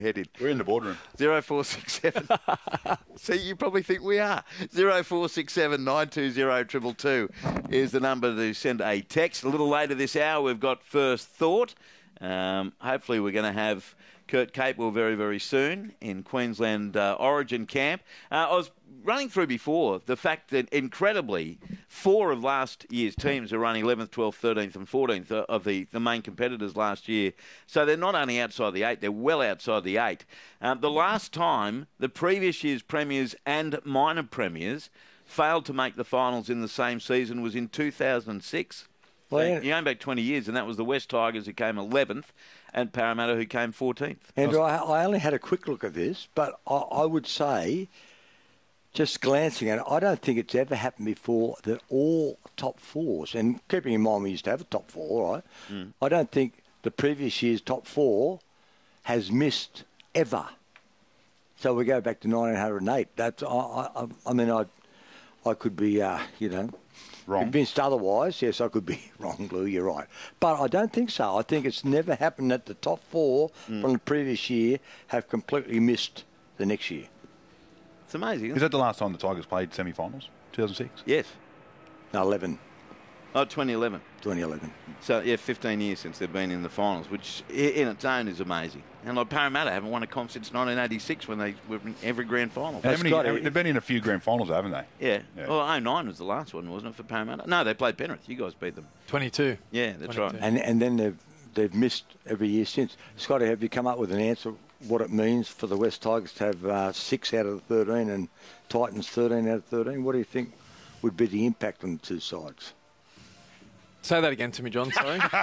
headed. We're in the boardroom. 0467. See, you probably think we are. 0467 920 222 is the number to send a text. A little later this hour, we've got First Thought. Hopefully we're going to have Kurt Capewell very, very soon in Queensland Origin camp. I was running through before the fact that, incredibly, 4 of last year's teams are running 11th, 12th, 13th and 14th of the main competitors last year. So they're not only outside the 8, they're well outside the 8. The last time the previous year's premiers and minor premiers failed to make the finals in the same season was in 2006. Well, so you're going back 20 years, and that was the West Tigers who came 11th and Parramatta who came 14th. Andrew, I only had a quick look at this, but I would say, just glancing at it, I don't think it's ever happened before that all top 4s, and keeping in mind we used to have a top 4, right? I don't think the previous year's top 4 has missed ever. So we go back to 1908. That's I mean, I could be, wrong. Convinced otherwise. Yes, I could be wrong, Lou, you're right. But I don't think so. I think it's never happened that the top 4 from the previous year have completely missed the next year. It's amazing. Is that the last time the Tigers played semi-finals? 2006? Yes. No, 11. Oh, 2011. 2011. So, 15 years since they've been in the finals, which in its own is amazing. And like Parramatta haven't won a comp since 1986 when they were in every grand final. They've been in a few grand finals, haven't they? Yeah. Well, 09 was the last one, wasn't it, for Parramatta? No, they played Penrith. You guys beat them. 22. Yeah, that's 22. Right. And then they've missed every year since. Scotty, have you come up with an answer what it means for the West Tigers to have 6 out of the 13 and Titans 13 out of 13? What do you think would be the impact on the two sides? Say that again to me, John, sorry. Don't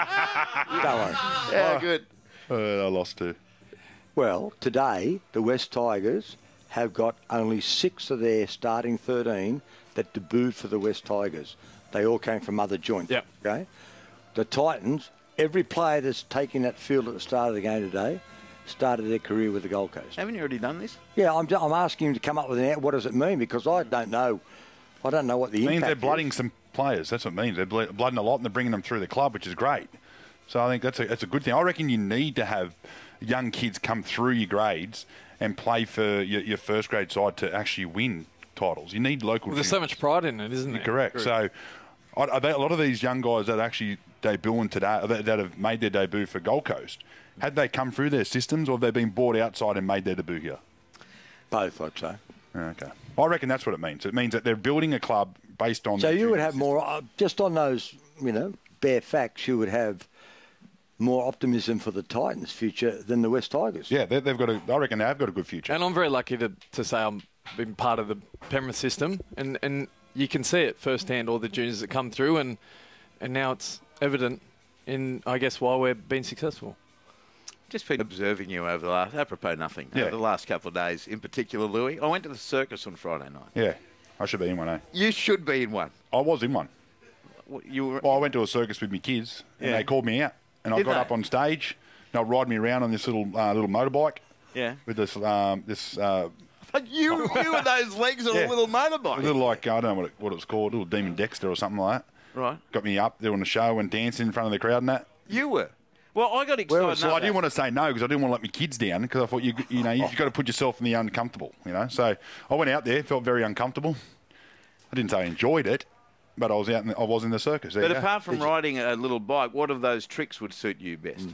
worry. Yeah, good. I lost too. Well, today, the West Tigers have got only 6 of their starting 13 that debuted for the West Tigers. They all came from other joints. Yep. Okay? The Titans, every player that's taking that field at the start of the game today started their career with the Gold Coast. Haven't you already done this? Yeah, I'm asking him to come up with an answer. What does it mean? Because I don't know. I don't know what the impact is. It means they're blooding some players. That's what it means. They're blooding a lot and they're bringing them through the club, which is great. So I think that's a good thing. I reckon you need to have young kids come through your grades and play for your first grade side to actually win titles. You need local. Well, there's so much pride in it, isn't there? Correct. So a lot of these young guys that actually debuting today, that have made their debut for Gold Coast, had they come through their systems or have they been bought outside and made their debut here? Both, I'd say. Okay. I reckon that's what it means. It means that they're building a club based on... So you would have more, just on those, bare facts, you would have more optimism for the Titans' future than the West Tigers. Yeah, they've got I reckon they've got a good future. And I'm very lucky to say I've been part of the Penrith system, and you can see it firsthand, all the juniors that come through, and now it's evident in, I guess, why we're being successful. Just been observing you over the last, apropos nothing, over the last couple of days, in particular, Louis. I went to the circus on Friday night. Yeah, I should be in one, eh? You should be in one. I was in one. I went to a circus with my kids, and they called me out, and I got up on stage, and they ride me around on this little motorbike. Yeah. With this you and those legs on a little motorbike. A little like, I don't know what it's called, a little Demon Dexter or something like that. Right. Got me up doing a show and dancing in front of the crowd and that. You were. Well, I got excited. So I didn't want to say no because I didn't want to let my kids down because I thought you've got to put yourself in the uncomfortable, So I went out there, felt very uncomfortable. I didn't say I enjoyed it, but I was out. I was in the circus. But apart from riding a little bike, what of those tricks would suit you best?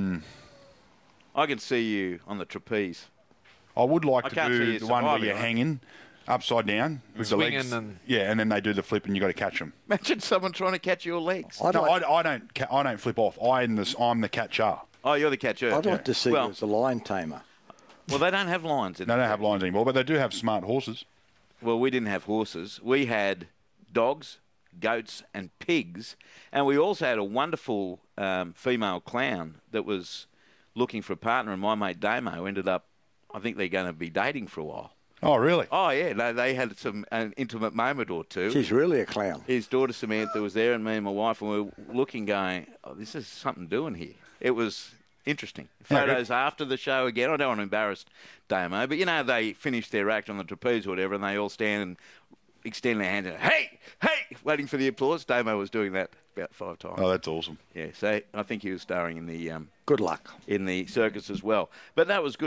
I can see you on the trapeze. I would like to do the one where you're hanging upside down with the legs. And then they do the flip and you got to catch them. Imagine someone trying to catch your legs. I don't flip off. I'm the catcher. Oh, you're the catcher. I'd like to see you as a lion tamer. Well, they don't have lions. They don't have lions anymore, but they do have smart horses. Well, we didn't have horses. We had dogs, goats and pigs. And we also had a wonderful female clown that was looking for a partner. And my mate Damo ended up, I think they're going to be dating for a while. Oh, really? Oh, yeah. No, they had an intimate moment or two. She's really a clown. His daughter Samantha was there and me and my wife, and we were looking going, oh, this is something doing here. It was interesting. Photos after the show again. I don't want to embarrass Damo, but, they finish their act on the trapeze or whatever, and they all stand and extend their hands and, hey, waiting for the applause. Damo was doing that about 5 times. Oh, that's awesome. Yeah, so I think he was starring in the Good luck. circus as well. But that was good.